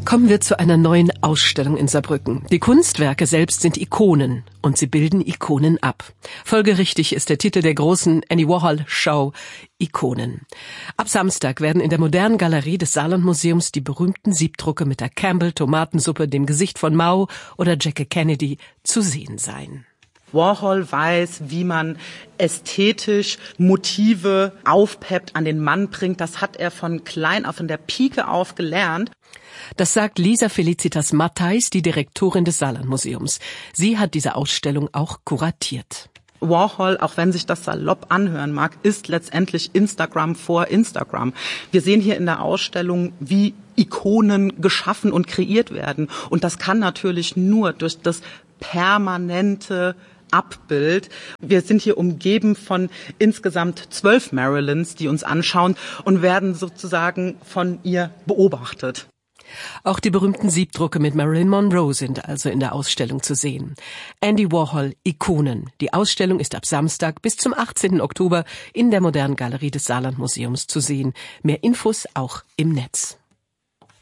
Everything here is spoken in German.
Kommen wir zu einer neuen Ausstellung in Saarbrücken. Die Kunstwerke selbst sind Ikonen und sie bilden Ikonen ab. Folgerichtig ist der Titel der großen Andy Warhol Show Ikonen. Ab Samstag werden in der modernen Galerie des Saarlandmuseums die berühmten Siebdrucke mit der Campbell-Tomatensuppe, dem Gesicht von Mao oder Jackie Kennedy zu sehen sein. Warhol weiß, wie man ästhetisch Motive aufpeppt, an den Mann bringt. Das hat er von klein auf, von der Pike auf gelernt. Das sagt Lisa Felicitas Matthijs, die Direktorin des Saarlandmuseums. Sie hat diese Ausstellung auch kuratiert. Warhol, auch wenn sich das salopp anhören mag, ist letztendlich Instagram vor Instagram. Wir sehen hier in der Ausstellung, wie Ikonen geschaffen und kreiert werden. Und das kann natürlich nur durch das permanente Abbild. Wir sind hier umgeben von insgesamt 12 Marilyns, die uns anschauen und werden sozusagen von ihr beobachtet. Auch die berühmten Siebdrucke mit Marilyn Monroe sind also in der Ausstellung zu sehen. Andy Warhol Ikonen. Die Ausstellung ist ab Samstag bis zum 18. Oktober in der modernen Galerie des Saarlandmuseums zu sehen. Mehr Infos auch im Netz.